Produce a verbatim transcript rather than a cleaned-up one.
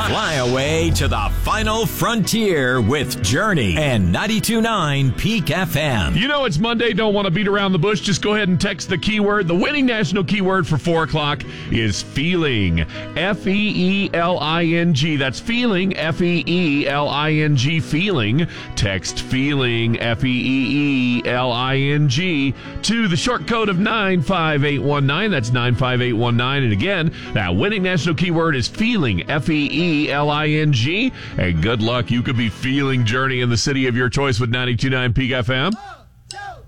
Fly away to the final frontier with Journey and ninety-two point nine Peak F M. You know it's Monday, don't want to beat around the bush, just go ahead and text the keyword. The winning national keyword for four o'clock is feeling. F E E L I N G. That's feeling, F E E L I N G, feeling. Text feeling, F E E E L I N G, to the short code of nine five eight one nine. That's nine five eight one nine. And again, that winning national keyword is feeling, F E E L I N G. And good luck. You could be feeling Journey in the city of your choice with ninety-two point nine Peak F M.